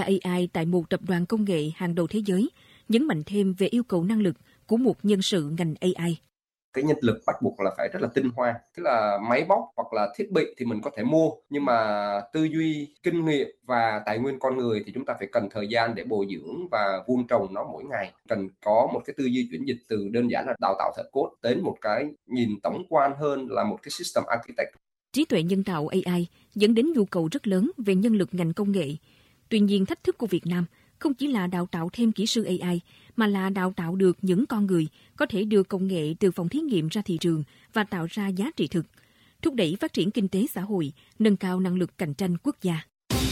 AI tại một tập đoàn công nghệ hàng đầu thế giới, nhấn mạnh thêm về yêu cầu năng lực của một nhân sự ngành AI. Cái nhân lực bắt buộc là phải rất là tinh hoa, tức là máy móc hoặc là thiết bị thì mình có thể mua, nhưng mà tư duy, kinh nghiệm và tài nguyên con người thì chúng ta phải cần thời gian để bồi dưỡng và vun trồng nó mỗi ngày. Cần có một cái tư duy chuyển dịch từ đơn giản là đào tạo thợ code đến một cái nhìn tổng quan hơn là một cái system architect. Trí tuệ nhân tạo AI dẫn đến nhu cầu rất lớn về nhân lực ngành công nghệ. Tuy nhiên, thách thức của Việt Nam không chỉ là đào tạo thêm kỹ sư AI, mà là đào tạo được những con người có thể đưa công nghệ từ phòng thí nghiệm ra thị trường và tạo ra giá trị thực, thúc đẩy phát triển kinh tế xã hội, nâng cao năng lực cạnh tranh quốc gia.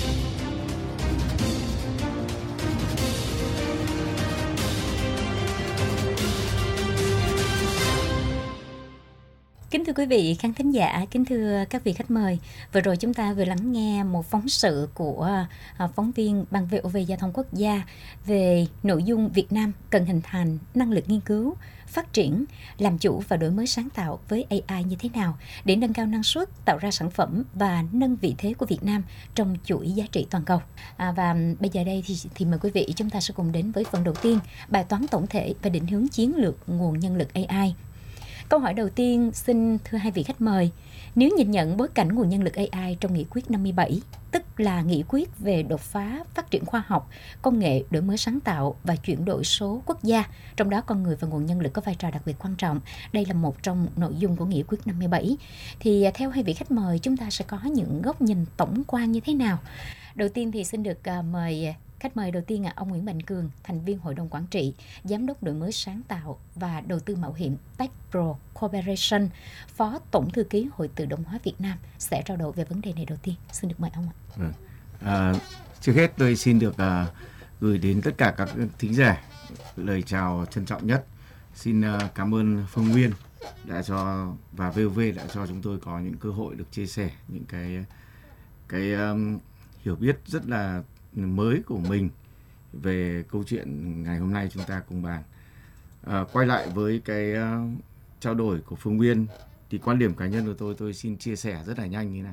Kính thưa quý vị khán thính giả, kính thưa các vị khách mời, vừa rồi chúng ta vừa lắng nghe một phóng sự của phóng viên Ban VOV Giao thông Quốc gia về nội dung Việt Nam cần hình thành năng lực nghiên cứu, phát triển, làm chủ và đổi mới sáng tạo với AI như thế nào để nâng cao năng suất, tạo ra sản phẩm và nâng vị thế của Việt Nam trong chuỗi giá trị toàn cầu. Và bây giờ đây thì mời quý vị chúng ta sẽ cùng đến với phần đầu tiên, bài toán tổng thể và định hướng chiến lược nguồn nhân lực AI. Câu hỏi đầu tiên xin thưa hai vị khách mời, nếu nhìn nhận bối cảnh nguồn nhân lực AI trong nghị quyết 57, tức là nghị quyết về đột phá phát triển khoa học, công nghệ, đổi mới sáng tạo và chuyển đổi số quốc gia, trong đó con người và nguồn nhân lực có vai trò đặc biệt quan trọng. Đây là một trong nội dung của nghị quyết 57. Thì theo hai vị khách mời, chúng ta sẽ có những góc nhìn tổng quan như thế nào? Đầu tiên thì xin được mời khách mời đầu tiên là ông Nguyễn Mạnh Cường, thành viên Hội đồng Quản trị, Giám đốc đổi mới sáng tạo và đầu tư mạo hiểm TechPro Corporation, Phó Tổng thư ký Hội Tự động hóa Việt Nam sẽ trao đổi về vấn đề này đầu tiên. Xin được mời ông ạ. Trước hết tôi xin được gửi đến tất cả các thính giả lời chào trân trọng nhất. Xin cảm ơn Phương Nguyên và VOV đã cho chúng tôi có những cơ hội được chia sẻ những cái hiểu biết rất là mới của mình về câu chuyện ngày hôm nay chúng ta cùng bàn. Quay lại với cái trao đổi của Phương Nguyên thì quan điểm cá nhân của tôi xin chia sẻ rất là nhanh như này.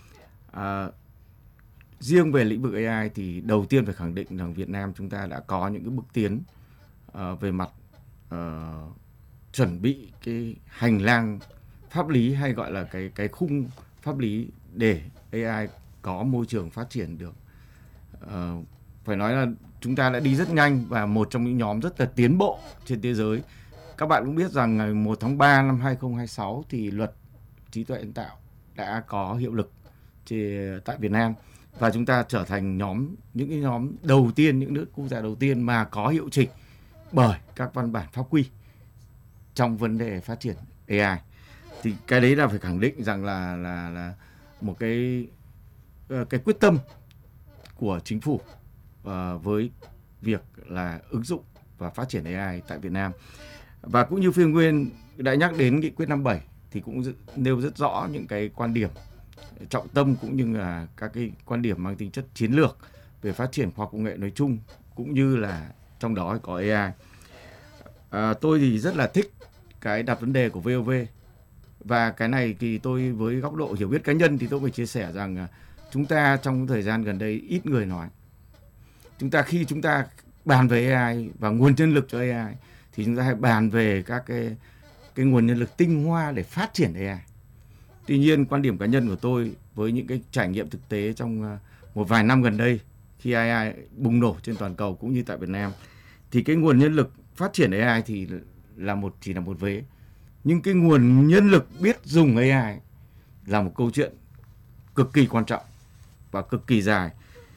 Riêng về lĩnh vực AI thì đầu tiên phải khẳng định rằng Việt Nam chúng ta đã có những cái bước tiến về mặt chuẩn bị cái hành lang pháp lý, hay gọi là cái khung pháp lý để AI có môi trường phát triển được. Phải nói là chúng ta đã đi rất nhanh và một trong những nhóm rất là tiến bộ trên thế giới. Các bạn cũng biết rằng ngày 1 tháng 3 năm 2026 thì luật trí tuệ nhân tạo đã có hiệu lực tại Việt Nam, và chúng ta trở thành những cái nhóm đầu tiên, những nước quốc gia đầu tiên mà có hiệu chỉnh bởi các văn bản pháp quy trong vấn đề phát triển AI. Thì cái đấy là phải khẳng định rằng là một cái quyết tâm của chính phủ với việc là ứng dụng và phát triển AI tại Việt Nam. Và cũng như Phương Nguyên đã nhắc đến nghị quyết 57 thì cũng nêu rất rõ những cái quan điểm trọng tâm cũng như là các cái quan điểm mang tính chất chiến lược về phát triển khoa học công nghệ nói chung, cũng như là trong đó có AI. Tôi thì rất là thích cái đặt vấn đề của VOV, và cái này thì tôi với góc độ hiểu biết cá nhân thì tôi phải chia sẻ rằng chúng ta trong thời gian gần đây ít người nói. Khi chúng ta bàn về AI và nguồn nhân lực cho AI thì chúng ta hãy bàn về các cái nguồn nhân lực tinh hoa để phát triển AI. Tuy nhiên quan điểm cá nhân của tôi với những cái trải nghiệm thực tế trong một vài năm gần đây khi AI bùng nổ trên toàn cầu cũng như tại Việt Nam, thì cái nguồn nhân lực phát triển AI thì chỉ là một vế. Nhưng cái nguồn nhân lực biết dùng AI là một câu chuyện cực kỳ quan trọng và cực kỳ dài.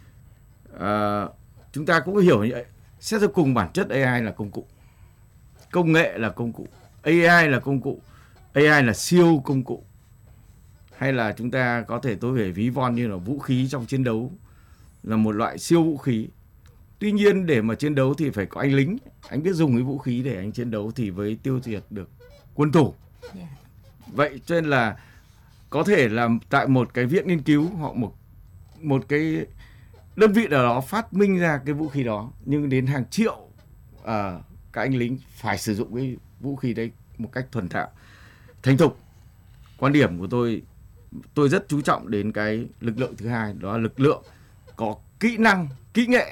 Chúng ta cũng hiểu như vậy. Xét ra cùng bản chất AI là công cụ, công nghệ là công cụ, AI là công cụ, AI là siêu công cụ, hay là chúng ta có thể tôi phải ví von như là vũ khí trong chiến đấu là một loại siêu vũ khí. Tuy nhiên để mà chiến đấu thì phải có anh lính, anh biết dùng cái vũ khí để anh chiến đấu thì mới tiêu diệt được quân thủ. Vậy cho nên là có thể là tại một cái viện nghiên cứu hoặc một cái đơn vị nào đó phát minh ra cái vũ khí đó, nhưng đến hàng triệu các anh lính phải sử dụng cái vũ khí đấy một cách thuần thạo, thành thục. Quan điểm của tôi rất chú trọng đến cái lực lượng thứ hai, đó là lực lượng có kỹ năng, kỹ nghệ